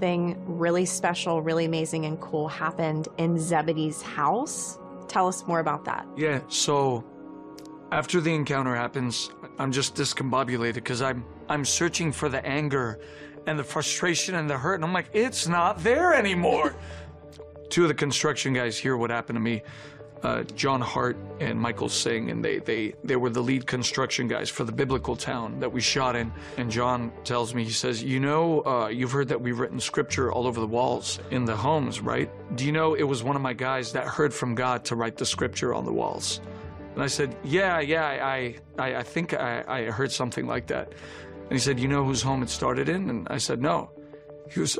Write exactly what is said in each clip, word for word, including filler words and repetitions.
Something really special, really amazing and cool happened in Zebedee's house. Tell us more about that. Yeah, so after the encounter happens, I'm just discombobulated because I'm I'm searching for the anger and the frustration and the hurt, and I'm like, it's not there anymore. Two of the construction guys hear what happened to me, uh, John Hart and Michael Singh, and they, they, they were the lead construction guys for the biblical town that we shot in. And John tells me, he says, you know, uh, you've heard that we've written scripture all over the walls in the homes, right? Do you know it was one of my guys that heard from God to write the scripture on the walls? And I said, yeah, yeah, I, I, I think I, I heard something like that. And he said, you know whose home it started in? And I said, no. He was,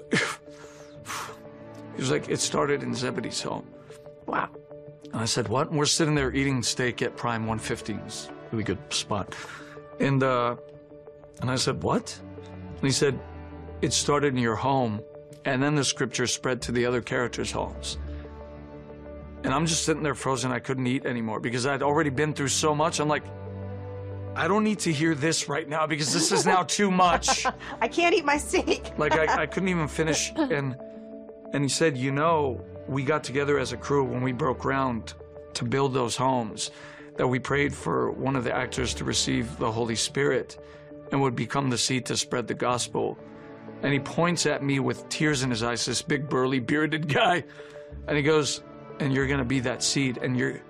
he was like, it started in Zebedee's home. Wow. And I said, what? And we're sitting there eating steak at Prime one fifty. It's a really good spot. And, uh, and I said, what? And he said, it started in your home, and then the scripture spread to the other characters' homes. And I'm just sitting there frozen. I couldn't eat anymore because I'd already been through so much. I'm like, I don't need to hear this right now because this is now too much. I can't eat my steak. Like, I, I couldn't even finish. And, and he said, you know, we got together as a crew when we broke ground to build those homes, that we prayed for one of the actors to receive the Holy Spirit and would become the seed to spread the gospel. And he points at me with tears in his eyes, this big, burly, bearded guy. And he goes, and you're going to be that seed, and you're...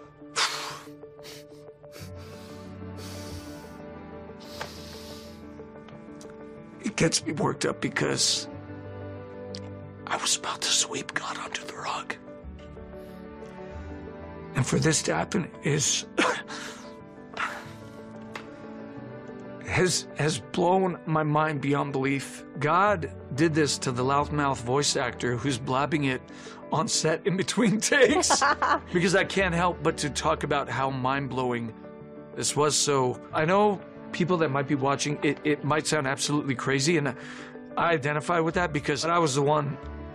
It gets me worked up because I was about to sweep God under the rug. And for this to happen is... has, has blown my mind beyond belief. God did this to the loudmouth voice actor who's blabbing it on set in between takes. Because I can't help but to talk about how mind-blowing this was. So I know people that might be watching, it, it might sound absolutely crazy, and I identify with that because I was the one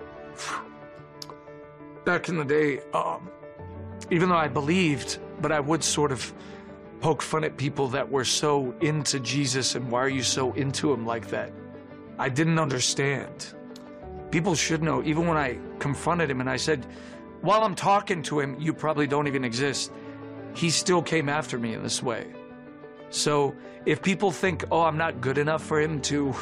back in the day, um, even though I believed, but I would sort of poke fun at people that were so into Jesus and why are you so into him like that? I didn't understand. People should know, even when I confronted him and I said, while I'm talking to him, you probably don't even exist, he still came after me in this way. So if people think, oh, I'm not good enough for him to...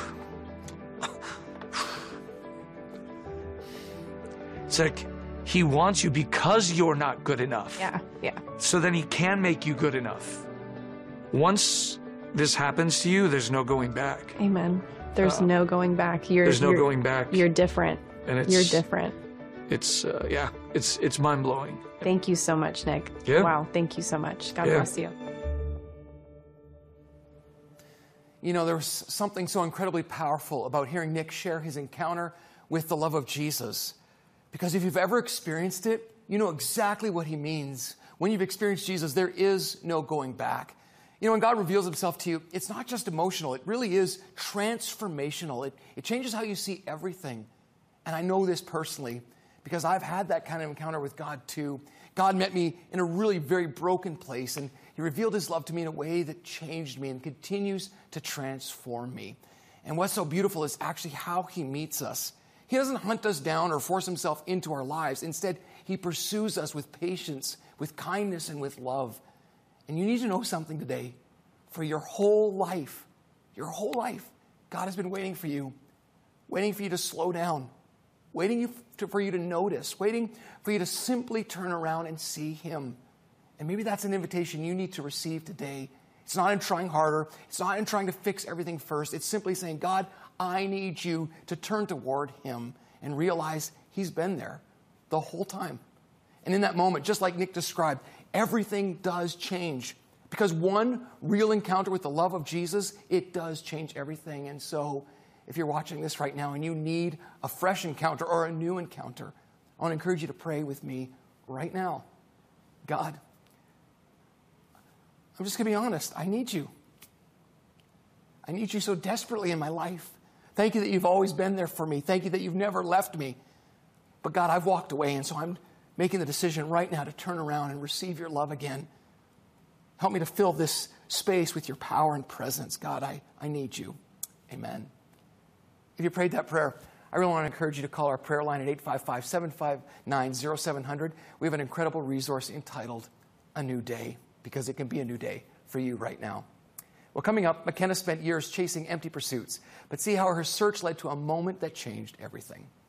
It's like, he wants you because you're not good enough. Yeah, yeah. So then he can make you good enough. Once this happens to you, there's no going back. Amen. There's Uh, no going back. You're, There's no you're, going back. You're different. And it's, You're different. It's, uh, yeah, it's, it's mind-blowing. Thank you so much, Nick. Yeah. Wow, thank you so much. God Yeah. bless you. You know, there was something so incredibly powerful about hearing Nick share his encounter with the love of Jesus. Because if you've ever experienced it, you know exactly what he means. When you've experienced Jesus, there is no going back. You know, when God reveals himself to you, it's not just emotional. It really is transformational. It, it changes how you see everything. And I know this personally because I've had that kind of encounter with God too. God met me in a really very broken place, and he revealed his love to me in a way that changed me and continues to transform me. And what's so beautiful is actually how he meets us. He doesn't hunt us down or force himself into our lives. Instead, he pursues us with patience, with kindness, and with love. And you need to know something today. For your whole life, your whole life, God has been waiting for you, waiting for you to slow down, waiting for you to notice, waiting for you to simply turn around and see him. And maybe that's an invitation you need to receive today. It's not in trying harder. It's not in trying to fix everything first. It's simply saying, God, I need you to turn toward him and realize he's been there the whole time. And in that moment, just like Nick described, everything does change. Because one real encounter with the love of Jesus, it does change everything. And so if you're watching this right now and you need a fresh encounter or a new encounter, I want to encourage you to pray with me right now. God, I'm just going to be honest. I need you. I need you so desperately in my life. Thank you that you've always been there for me. Thank you that you've never left me. But God, I've walked away, and so I'm making the decision right now to turn around and receive your love again. Help me to fill this space with your power and presence. God, I, I need you. Amen. If you prayed that prayer, I really want to encourage you to call our prayer line at eight five five, seven five nine, zero seven zero zero. We have an incredible resource entitled A New Day, because it can be a new day for you right now. Well, coming up, McKenna spent years chasing empty pursuits, but see how her search led to a moment that changed everything.